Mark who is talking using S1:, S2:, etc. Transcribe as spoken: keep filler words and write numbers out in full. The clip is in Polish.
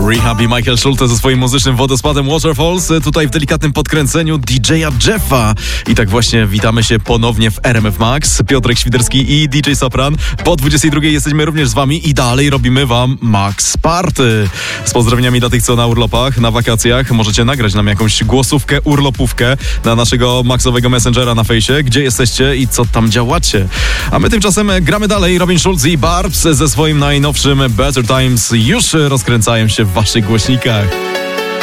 S1: Rehab i Michael Schulte ze swoim muzycznym wodospadem Waterfalls, tutaj w delikatnym podkręceniu D J a Jeffa. I tak właśnie witamy się ponownie w R M F Max. Piotrek Świderski i D J Sopran. Po dwudziestej drugiej jesteśmy również z wami i dalej robimy wam Max Party. Z pozdrowieniami dla tych, co na urlopach, na wakacjach. Możecie nagrać nam jakąś głosówkę, urlopówkę na naszego Maxowego Messengera na fejsie, gdzie jesteście i co tam działacie. A my tymczasem gramy dalej. Robin Schulz i Barbs ze swoim najnowszym Better Times już rozkręcają się w waszych głośnikach.